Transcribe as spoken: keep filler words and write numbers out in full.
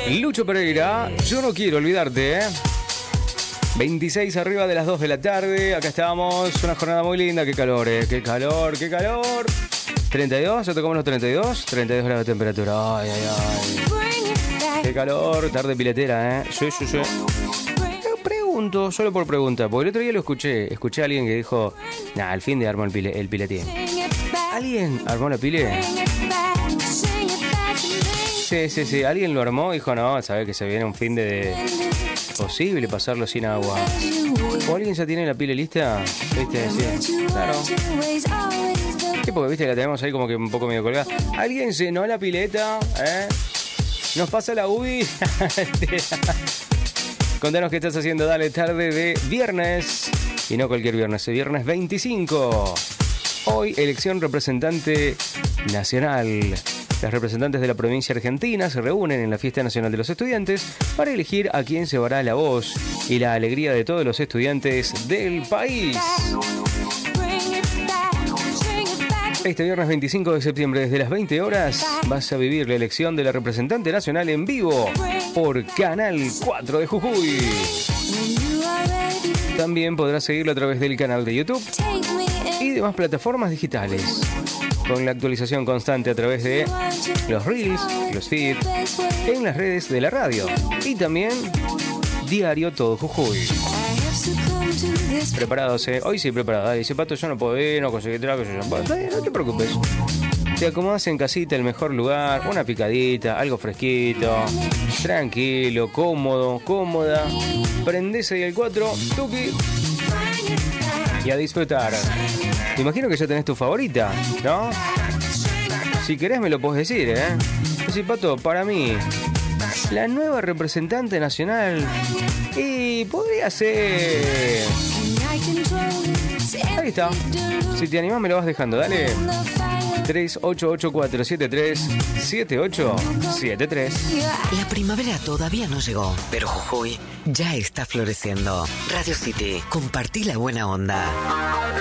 Lucho Pereira, yo no quiero olvidarte, ¿eh? veintiséis arriba de las dos de la tarde. Acá estamos, una jornada muy linda. Qué calor, ¿eh? Qué calor, qué calor. treinta y dos, ya tocamos los treinta y dos. treinta y dos grados de temperatura. Ay, ay, ay. Qué calor, tarde piletera, ¿eh? Sí, sí, sí. Pregunto, solo por pregunta, porque el otro día lo escuché. Escuché a alguien que dijo, nah, al fin de armó el, pile, el piletín. ¿Alguien armó la pile? Sí, sí, sí. Alguien lo armó y dijo, no, sabés que se viene un fin de... de... posible pasarlo sin agua. ¿O alguien ya tiene la pile lista? ¿Viste? Sí, claro. Sí, porque viste que la tenemos ahí como que un poco medio colgada. ¿Alguien llenó la pileta? ¿Eh? ¿Nos pasa la U B I? Contanos qué estás haciendo. Dale, tarde de viernes. Y no cualquier viernes, el viernes veinticinco. Hoy, elección representante nacional. Las representantes de la provincia argentina se reúnen en la Fiesta Nacional de los Estudiantes para elegir a quién llevará la voz y la alegría de todos los estudiantes del país. Este viernes veinticinco de septiembre, desde las veinte horas, vas a vivir la elección de la representante nacional en vivo por Canal cuatro de Jujuy. También podrás seguirlo a través del canal de YouTube y demás plataformas digitales, con la actualización constante a través de los Reels, los feeds, en las redes de la radio y también Diario Todo Jujuy. Preparados, ¿eh? Hoy sí, preparado. Dale, dice Pato, yo no puedo ir, no conseguí trago, yo no puedo. No te preocupes. Te acomodas en casita, el mejor lugar, una picadita, algo fresquito, tranquilo, cómodo, cómoda. Prendés ahí el cuatro, tuki, y a disfrutar. Te imagino que ya tenés tu favorita, ¿no? Si querés me lo podés decir, ¿eh? Dice Pato, para mí, la nueva representante nacional, y podría ser... Ahí está. Si te animás me lo vas dejando, dale. tres ocho ocho cuatro siete tres siete ocho siete tres. La primavera todavía no llegó, pero Jujuy ya está floreciendo. Radio City, compartí la buena onda.